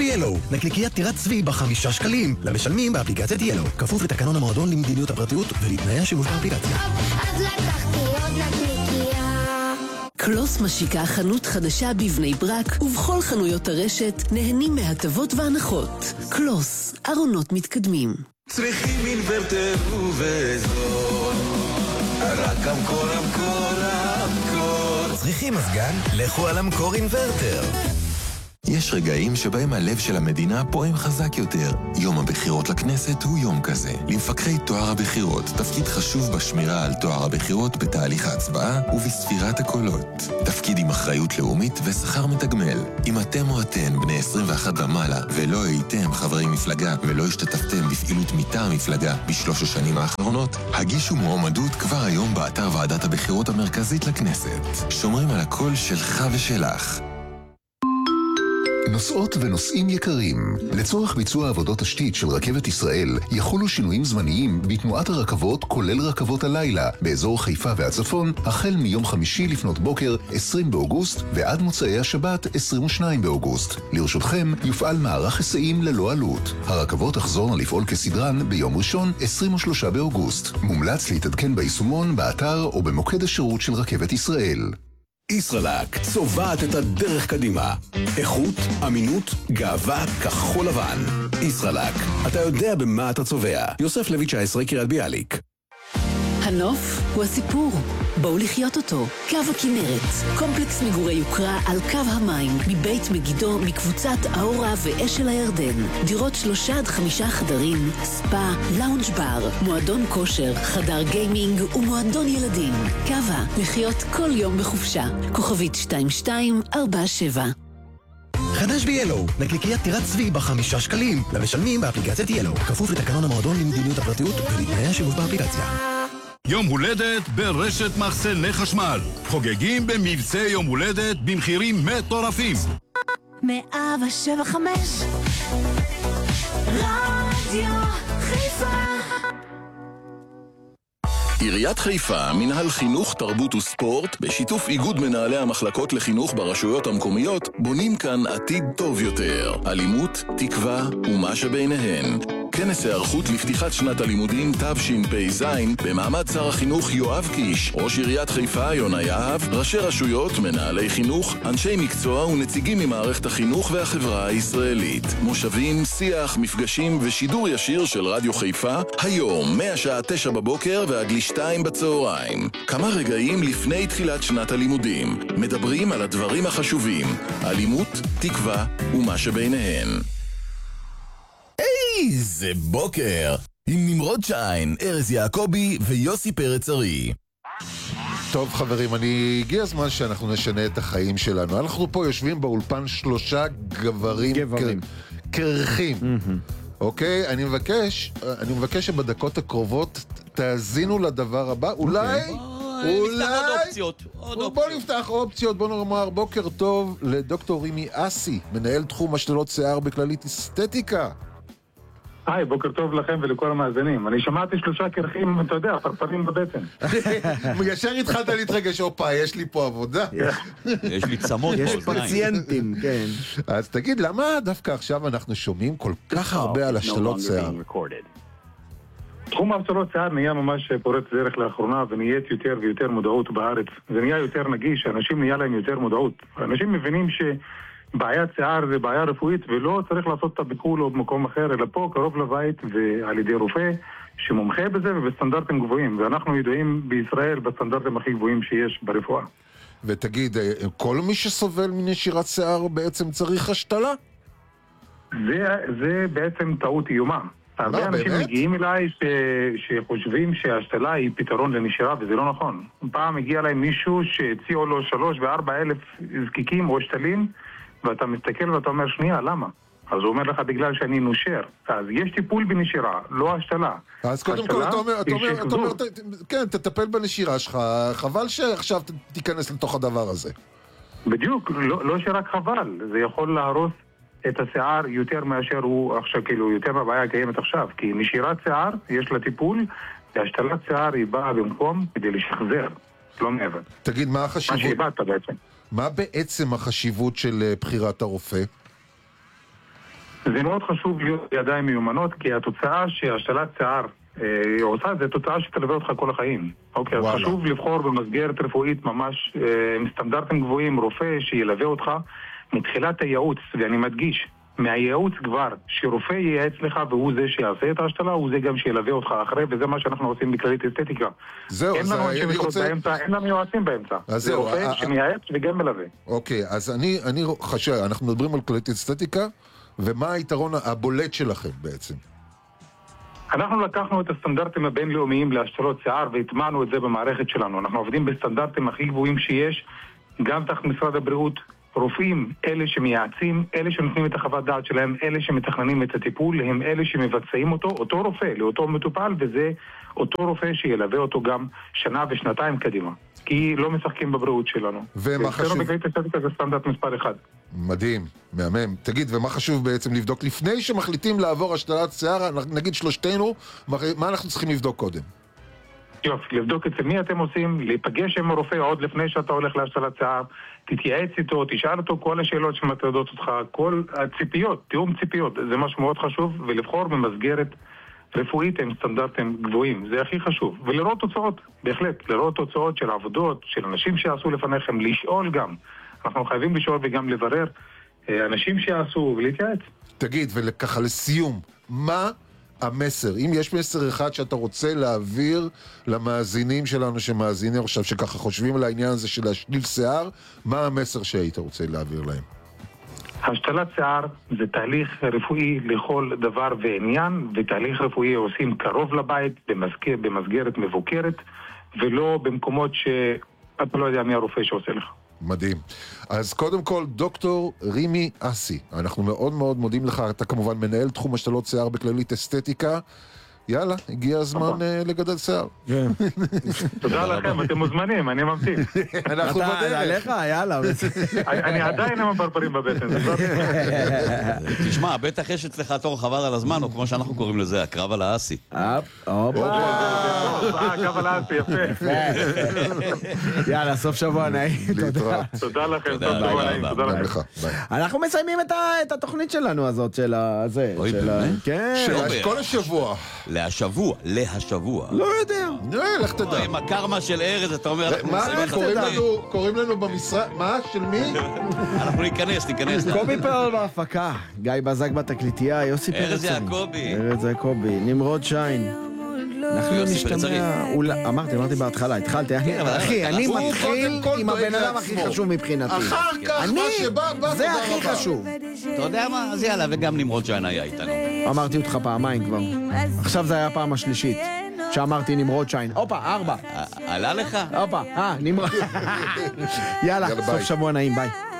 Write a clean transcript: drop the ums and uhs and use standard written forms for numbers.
ב-Yellow, נקניקיית טירת צבי ב5 שקלים, למשלמים באפליקציית Yellow, כפוף לתקנון המועדון למדיניות הפרטיות ולתנאי השימוש באפליקציה. אז לקחתי עוד נקניקייה. קלוס משיקה חנות חדשה בבני ברק, ובכל חנויות הרשת נהנים מהטבות והנחות. קלוס, ארונות מתקדמים. צריכים אינוורטר ובזול, רק אמקור, אמקור, אמקור. צריכים מזגן? לכו על אמקור אינוורטר. יש רגעים שבהם הלב של המדינה פועם חזק יותר. יום הבחירות לכנסת הוא יום כזה. למפקחי טוהר הבחירות תפקיד חשוב בשמירה על טוהר הבחירות בתהליך ההצבעה ובספירת הקולות. תפקיד עם אחריות לאומית ושכר מתגמל. אם אתם או אתן בני 21 ומעלה ולא הייתם חברי מפלגה ולא השתתפתם בפעילות מטעם מפלגה בשלוש השנים האחרונות, הגישו מועמדות כבר היום באתר ועדת הבחירות המרכזית לכנסת. שומרים על הקול שלך ושלך. נוסעות ונוסעים יקרים, לצורך ביצוע עבודות תשתית של רכבת ישראל יחולו שינויים זמניים בתנועת הרכבות כולל רכבות הלילה באזור חיפה והצפון החל מיום חמישי לפנות בוקר 20 באוגוסט ועד מוצאי השבת 22 באוגוסט. לרשותכם יופעל מערך היסעים ללא עלות. הרכבות תחזורנה לפעול כסדרן ביום ראשון 23 באוגוסט. מומלץ להתעדכן ביישומון, באתר או במוקד השירות של רכבת ישראל. ישראלק צובעת את הדרך קדימה. איכות, אמינות, גאווה, כחול לבן. ישראלק, אתה יודע במה אתה צובע. יוסף לוי 19, קריית ביאליק. הנוף הוא הסיפור. בואו לחיות אותו. קו הכנרת, קומפלקס מגורי יוקרה על קו המים, מבית מגידו, מקבוצת האורה ואשל הירדן. דירות 3 עד 5 חדרים, ספה, לאונג' בר, מועדון כושר, חדר גיימינג ומועדון ילדים. קווה, לחיות כל יום בחופשה. כוכבית 2247. חדש ב-Yellow, נקניקיית טירת צבי ב5 שקלים, למשלמים באפליקציית Yellow, כפוף לתקנון המועדון למדיניות הפרטיות ולתנאי השימוש באפליקציה. יום הולדת ברשת מחסני חשמל. חוגגים במבצע יום הולדת במחירים מטורפים. 107.5 רדיו חיפה. עיריית חיפה, מנהל חינוך, תרבות וספורט, בשיתוף איגוד מנהלי המחלקות לחינוך ברשויות המקומיות, בונים כאן עתיד טוב יותר. אלימות, תקווה ומה שביניהן. כנס הערכות לפתיחת שנת הלימודים תשפ"ז במעמד שר החינוך יואב קיש, ראש עיריית חיפה יונה יהב, ראשי רשויות, מנהלי חינוך, אנשי מקצוע ונציגים ממערכת החינוך והחברה הישראלית. מושבים, שיח, מפגשים ושידור ישיר של רדיו חיפה, היום מהשעה 9 בבוקר ועד 2 בצהריים. כמה רגעים לפני תחילת שנת הלימודים. מדברים על הדברים החשובים, אלימות, תקווה ומה שביניהן. איזה בוקר! עם נמרוד שיין, ארז יעקובי ויוסי פרץ ארי. טוב חברים, הגיע הזמן שאנחנו נשנה את החיים שלנו. אנחנו פה יושבים באולפן 3 גברים. קרחים. אוקיי, אני מבקש שבדקות הקרובות תאזינו לדבר הבא. אולי בוא נפתח אופציות. בוא נאמר בוקר טוב לדוקטור רימי אסי, מנהל תחום השתלות שיער בכללית אסתטיקה. היי, בוקר טוב לכם ולכל המאזינים. אני שמעתי 3 קרחים, אתה יודע, פרפרים בבטן. ישר התחלת להתרגש, אופה, יש לי פה עבודה. יש לי צמות. יש פציינטים, כן. אז תגיד, למה דווקא עכשיו אנחנו שומעים כל כך הרבה על השתלות שיער? תחום השתלות שיער נהיה ממש פורץ דרך לאחרונה, ונהיית יותר ויותר מודעות בארץ. זה נהיה יותר נגיש, אנשים נהיה להם יותר מודעות. אנשים מבינים בעיית שיער זה בעיה רפואית, ולא צריך לעשות את הביקור או במקום אחר, אלא פה קרוב לבית ועל ידי רופא שמומחה בזה ובסטנדרטים גבוהים, ואנחנו ידועים בישראל בסטנדרטים הכי גבוהים שיש ברפואה. ותגיד, כל מי שסובל מנשירת שיער בעצם צריך השתלה? זה בעצם טעות איומה. הרבה אנשים מגיעים אליי שחושבים שההשתלה היא פתרון לנשירה, וזה לא נכון. פעם הגיע אליי מישהו שהציעו לו 3 ו4 אלף זקיקים או שתלים, ואתה מסתכל ואתה אומר, שנייה, למה? אז הוא אומר לך, בגלל שאני נושר. אז יש טיפול בנשירה, לא השתלה. אז קודם כל, אתה אומר, כן, תטפל בנשירה שלך, חבל שעכשיו תיכנס לתוך הדבר הזה. בדיוק, לא שרק חבל, זה יכול להרוס את השיער יותר מאשר הוא עכשיו, כאילו, יותר מהבעיה הקיימת עכשיו. כי נשירת שיער, יש לה טיפול, והשתלת שיער היא באה במקום כדי לשחזר, לא מעבר. תגיד, מה החשיבות? מה שהבאת בעצם. מה בעצם החשיבות של בחירת הרופא? זה מאוד חשוב להיות בידיים מיומנות, כי התוצאה שהשתלת שיער עושה, זה תוצאה שתלווה אותך כל החיים. אוקיי, אז חשוב לבחור במסגרת רפואית ממש עם סטנדרטים גבוהים, רופא שילווה אותך מתחילת הייעוץ, ואני מדגיש, מהייעוץ כבר, שרופא ייעץ לך והוא זה שיעשה את ההשתלה, הוא זה גם שילווה אותך אחרי, וזה מה שאנחנו עושים בכללית אסתטיקה. זהו, אין לנו אנשים באמצע, אין לנו יועצים באמצע. זה רופא שמייעץ וגם מלווה. אוקיי, אז אני חושב, אנחנו מדברים על כללית אסתטיקה, ומה היתרון הבולט שלכם בעצם? אנחנו לקחנו את הסטנדרטים הבינלאומיים להשתלות שיער והטמענו את זה במערכת שלנו. אנחנו עובדים בסטנדרטים הכי גבוהים שיש, גם תחת משרד הבריאות, רופאים, אלה שמייעצים, אלה שנותנים את החוות דעת שלהם, אלה שמתכננים את הטיפול, הם אלה שמבצעים אותו רופא, לאותו מטופל, וזה אותו רופא שילווה אותו גם שנה ושנתיים קדימה. כי לא משחקים בבריאות שלנו. ומה חשוב? בכללית אסתטיקה זה סטנדרט מספר 1. מדהים, מהמם. תגיד, ומה חשוב בעצם לבדוק לפני שמחליטים לעבור השתלת שיער, נגיד שלושתנו, מה אנחנו צריכים לבדוק קודם? יופי, לבדוק אצל מי אתם עושים, להיפגש עם הרופא עוד לפני שאתה הולך להשתלת שיער, תתייעץ איתו, תשאל אותו כל השאלות שמטרידות אותך, כל הציפיות, תיאום ציפיות, זה משהו מאוד חשוב, ולבחור במסגרת רפואית עם סטנדרטים גבוהים, זה הכי חשוב. ולראות תוצאות, בהחלט, לראות תוצאות של עבודות, של אנשים שעשו לפניכם, לשאול גם. אנחנו חייבים לשאול וגם לברר אנשים שעשו ולהתייעץ. תגיד, וככה לסיום, מה המסר? אם יש מסר אחד שאתה רוצה להעביר למאזינים שלנו שמאזינים עכשיו, שככה חושבים על העניין הזה של להשתיל שיער, מה המסר שהיית רוצה להעביר להם? השתלת שיער זה תהליך רפואי לכל דבר ועניין, ותהליך רפואי עושים קרוב לבית, במסגרת מבוקרת, ולא במקומות שאתה לא יודע מי הרופא שעושה לך. מדהים. אז קודם כל, דוקטור רימי אסי, אנחנו מאוד מאוד מודים לך, אתה כמובן מנהל תחום השתלות שיער בכללית אסתטיקה. יאללה, הגיע הזמן לגדל שיער. תודה לכם, אתם מוזמנים, אני ממתין. אנחנו בדרך. עליך, יאללה. אני עדיין עם הפרפרים בבטן. תשמע, בטח יש אצלך תור חבל על הזמן, או כמו שאנחנו קוראים לזה, הקרב על האסי. הקרב על האסי, יפה. יאללה, סוף שבוע נעים. תודה לכם, סוף שבוע נעים. תודה לכם. אנחנו מסיימים את התוכנית שלנו הזאת, של הזה. של כל השבוע. להשבוע. לא יודע. לך תדע. עם הקרמה של ארז, אתה אומר... מה? קוראים לנו במשרד... מה? של מי? אנחנו ניכנס. קובי פרל בהפקה, גיא בזק בתקליטייה, יוסי פרצרי. ארז יעקובי. נמרוד שיין. אנחנו נשתמע... אמרתי בהתחלה, התחלתי. אחי, אני מתחיל עם הבן אדם הכי חשוב מבחינתי. אחר כך מה שבא, זה הכי חשוב. אתה יודע מה? אז יאללה, וגם נמרוד שיין היה איתנו. אמרתי אותך פעמיים כבר. עכשיו זה היה הפעם השלישית שאמרתי נמרוד שיין. הופה, 4. עלה לך? הופה, נמרוד. יאללה, סוף שבוע נעים, ביי.